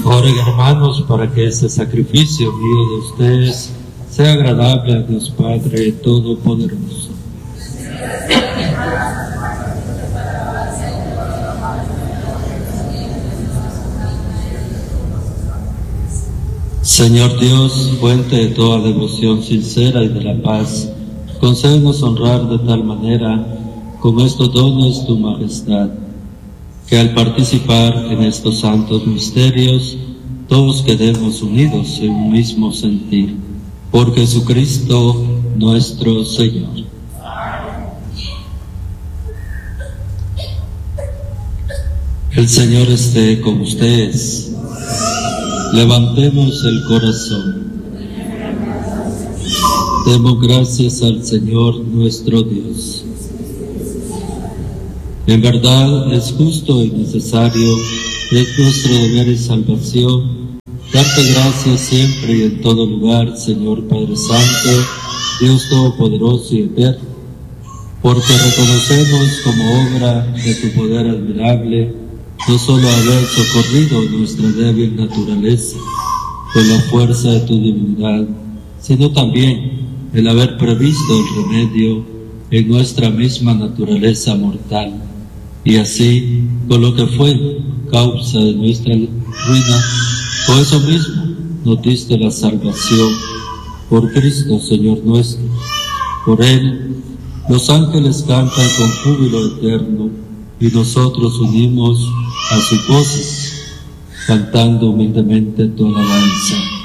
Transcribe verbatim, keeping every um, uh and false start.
Oren, hermanos, para que este sacrificio mío de ustedes sea agradable a Dios Padre Todopoderoso. Señor Dios, fuente de toda devoción sincera y de la paz, concédenos honrar de tal manera con estos dones tu majestad, que al participar en estos santos misterios, todos quedemos unidos en un mismo sentir. Por Jesucristo nuestro Señor. El Señor esté con ustedes. Levantemos el corazón. Demos gracias al Señor nuestro Dios. En verdad es justo y necesario, es nuestro deber y salvación, darte gracias siempre y en todo lugar, Señor Padre Santo, Dios Todopoderoso y Eterno, porque reconocemos como obra de tu poder admirable, no solo haber socorrido nuestra débil naturaleza con la fuerza de tu divinidad, sino también el haber previsto el remedio en nuestra misma naturaleza mortal, y así, con lo que fue causa de nuestra ruina, por eso mismo nos diste la salvación por Cristo, Señor nuestro. Por Él, los ángeles cantan con júbilo eterno y nosotros unimos a sus voces, cantando humildemente tu alabanza.